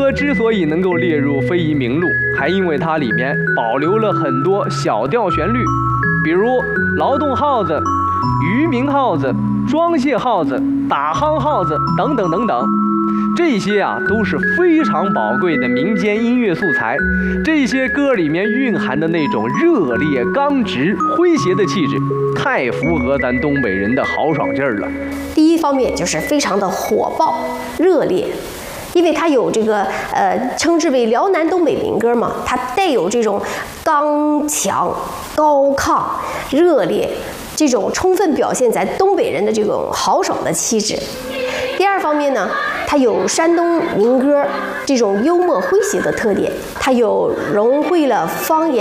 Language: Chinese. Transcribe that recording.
歌之所以能够列入非遗名录，还因为它里面保留了很多小调旋律，比如劳动号子、渔民号子、装卸号子、打夯号子等等等等。这些都是非常宝贵的民间音乐素材。这些歌里面蕴含的那种热烈、刚直、诙谐的气质，太符合咱东北人的豪爽劲儿了。 第一方面就是非常的火爆、热烈，因为它有这个称之为辽南东北民歌嘛，它带有这种刚强、高亢、热烈，这种充分表现咱东北人的这种豪爽的气质。第二方面呢，它有山东民歌这种幽默诙谐的特点，它有融汇了方言